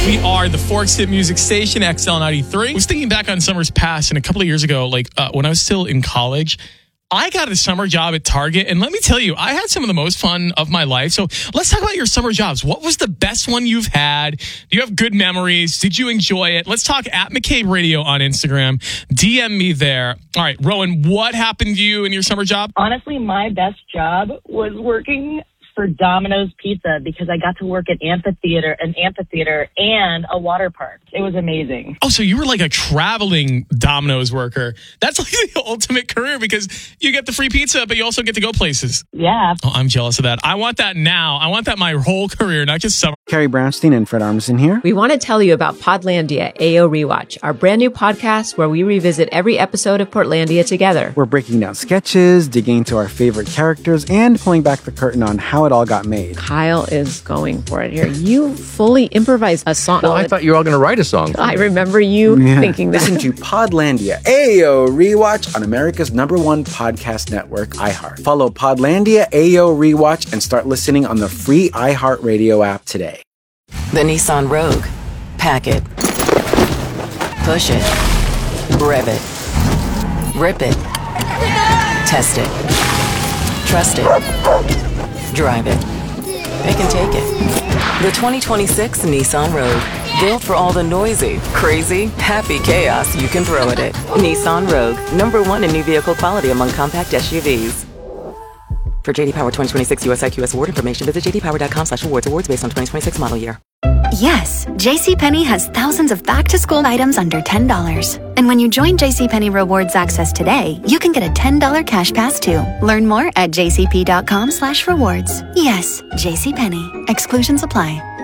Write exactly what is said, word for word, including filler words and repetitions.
We are the Forks Hit Music Station, X L ninety-three. I was thinking back on summers past, and a couple of years ago, like uh, when I was still in college, I got a summer job at Target, and let me tell you, I had some of the most fun of my life. So let's talk about your summer jobs. What was the best one you've had? Do you have good memories? Did you enjoy it? Let's talk at McCabe Radio on Instagram. D M me there. All right, Rowan, what happened to you in your summer job? Honestly, my best job was working for Domino's Pizza because I got to work at amphitheater, an amphitheater and a water park. It was amazing. Oh, so you were like a traveling Domino's worker. That's like the ultimate career because you get the free pizza, but you also get to go places. Yeah. Oh, I'm jealous of that. I want that now. I want that my whole career, not just summer. Carrie Brownstein and Fred Armisen here. We want to tell you about Podlandia A O Rewatch, our brand new podcast where we revisit every episode of Portlandia together. We're breaking down sketches, digging into our favorite characters, and pulling back the curtain on how it all got made. Kyle is going for it here. You fully improvised a song. Well, I thought you were all going to write a song. I remember you Yeah. thinking that. Listen to Podlandia A O Rewatch on America's number one podcast network, iHeart. Follow Podlandia A O Rewatch and start listening on the free iHeartRadio app today. The Nissan Rogue. Pack it. Push it. Rev it. Rip it. Test it. Trust it. Drive it. It can take it. The twenty twenty-six Nissan Rogue. Built for all the noisy, crazy, happy chaos you can throw at it. Nissan Rogue. Number one in new vehicle quality among compact S U Vs. For J D Power twenty twenty-six U S I Q S award information, visit j d power dot com slash awards. Awards based on twenty twenty-six model year. Yes, JCPenney has thousands of back-to-school items under ten dollars. And when you join JCPenney Rewards Access today, you can get a ten dollars cash pass too. Learn more at j c p dot com slash rewards. Yes, JCPenney. Exclusions apply.